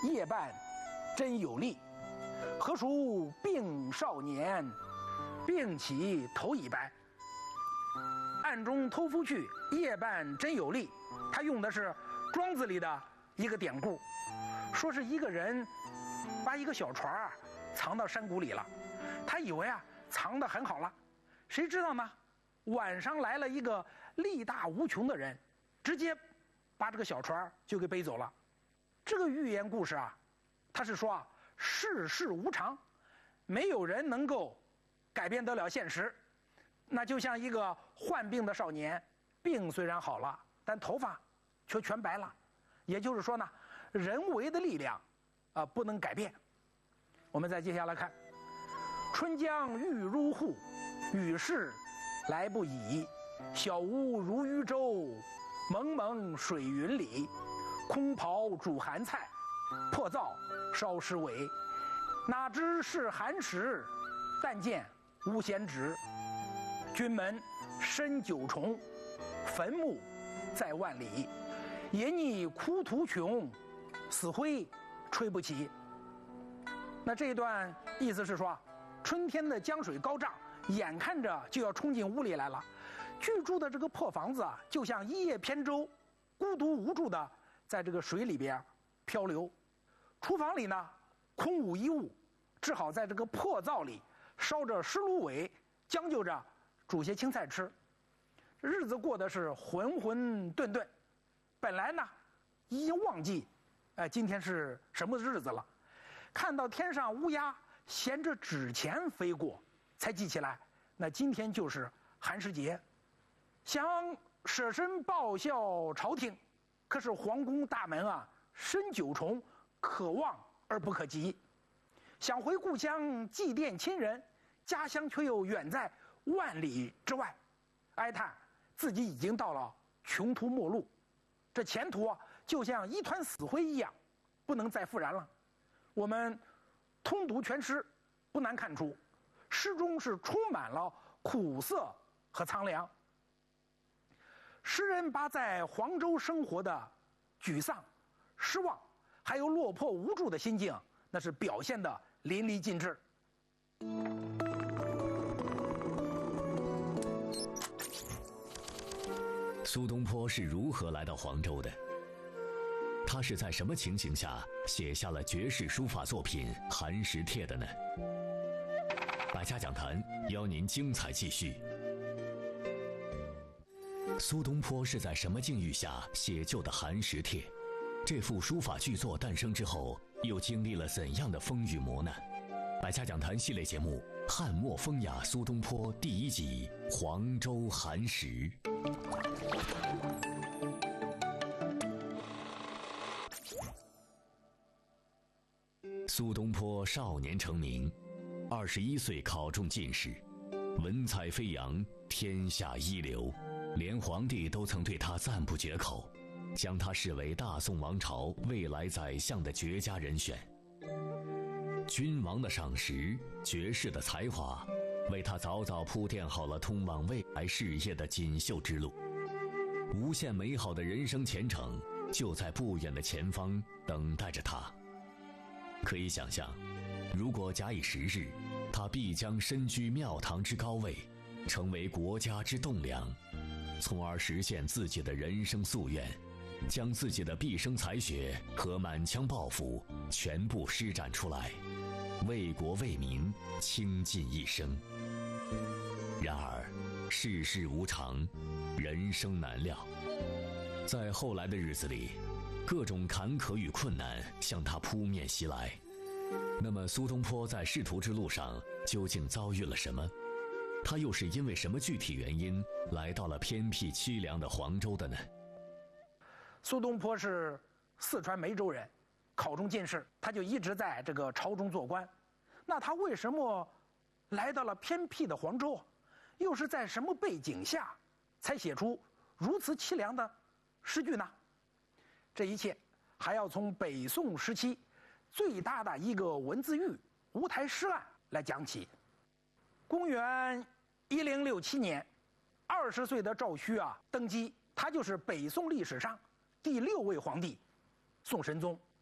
夜半真有力。何殊病少年，病起头已白。暗中偷夫去，夜半真有力。他用的是庄子里的一个典故，说是一个人把一个小船藏到山谷里了，他以为藏得很好了，谁知道呢？晚上来了一个力大无穷的人，直接把这个小船就给背走了。这个寓言故事他是说世事无常，没有人能够改变得了现实。那就像一个患病的少年，病虽然好了，但头发却全白了。也就是说呢，人为的力量不能改变。我们再接下来看，春江欲入户，雨势来不已。小屋如渔舟，蒙蒙水云里。空袍煮寒菜，破灶烧尸尾。哪知是寒食，但见无闲止。君门深九重，坟墓在万里。野拟枯途穷，死灰吹不起。那这一段意思是说，春天的江水高涨，眼看着就要冲进屋里来了。居住的这个破房子就像一叶扁舟，孤独无助的在这个水里边漂流。厨房里呢空无一物，只好在这个破灶里烧着湿芦苇，将就着煮些青菜吃。日子过得是浑浑沌沌。本来呢已经忘记今天是什么日子了，看到天上乌鸦衔着纸钱飞过，才记起来那今天就是寒食节。想舍身报效朝廷，可是皇宫大门深九重，可望而不可及。想回故乡祭奠亲人，家乡却又远在万里之外，哀叹自己已经到了穷途末路。这前途就像一团死灰一样，不能再复燃了。我们通读全诗，不难看出，诗中是充满了苦涩和苍凉。诗人把在黄州生活的沮丧、失望，还有落魄无助的心境，那是表现得淋漓尽致。 苏东坡是如何来到黄州的？他是在什么情形下写下了绝世书法作品《寒食帖》的呢？百家讲坛邀您精彩继续。苏东坡是在什么境遇下写就的《寒食帖》？这幅书法巨作诞生之后，又经历了怎样的风雨磨难？百家讲坛系列节目《汉末风雅苏东坡》第1集《黄州寒食》。苏东坡少年成名，21岁考中进士，文采飞扬，天下一流，连皇帝都曾对他赞不绝口，将他视为大宋王朝未来宰相的绝佳人选。君王的赏识，绝世的才华，为他早早铺垫好了通往未来事业的锦绣之路。无限美好的人生前程就在不远的前方等待着他。可以想象，如果假以时日，他必将身居庙堂之高位，成为国家之栋梁，从而实现自己的人生夙愿，将自己的毕生才学和满腔抱负全部施展出来，为国为民倾尽一生。然而世事无常，人生难料，在后来的日子里，各种坎坷与困难向他扑面袭来。那么苏东坡在仕途之路上究竟遭遇了什么？他又是因为什么具体原因来到了偏僻凄凉的黄州的呢？ 苏东坡是四川梅州人，考中进士，他就一直在这个朝中做官。那他为什么来到了偏僻的黄州？又是在什么背景下才写出如此凄凉的诗句呢？这一切还要从北宋时期最大的一个文字狱乌台诗案来讲起。公元1067年，20岁的赵顼登基，他就是北宋历史上第6位皇帝宋神宗。